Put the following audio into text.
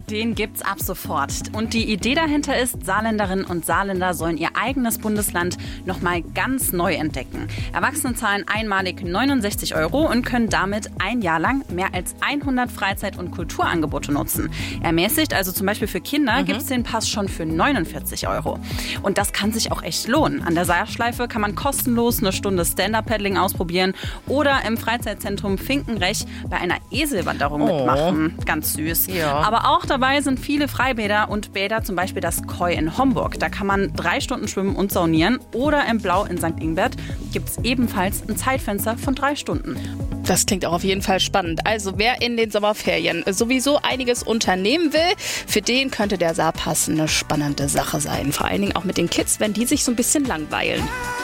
Den gibt's ab sofort. Und die Idee dahinter ist, Saarländerinnen und Saarländer sollen ihr eigenes Bundesland nochmal ganz neu entdecken. Erwachsene zahlen einmalig 69 € und können damit ein Jahr lang mehr als 100 Freizeit- und Kulturangebote nutzen. Ermäßigt, also zum Beispiel für Kinder, gibt's den Pass schon für 49 €. Und das kann sich auch echt lohnen. An der Saarschleife kann man kostenlos eine Stunde Stand-Up-Paddling ausprobieren oder im Freizeitzentrum Finkenrech bei einer Eselwanderung mitmachen. Ganz süß. Ja. Aber auch dabei sind viele Freibäder und Bäder, zum Beispiel das Koi in Homburg. Da kann man 3 Stunden schwimmen und saunieren. Oder im Blau in St. Ingbert gibt es ebenfalls ein Zeitfenster von 3 Stunden. Das klingt auch auf jeden Fall spannend. Also wer in den Sommerferien sowieso einiges unternehmen will, für den könnte der Saarpass eine spannende Sache sein. Vor allen Dingen auch mit den Kids, wenn die sich so ein bisschen langweilen.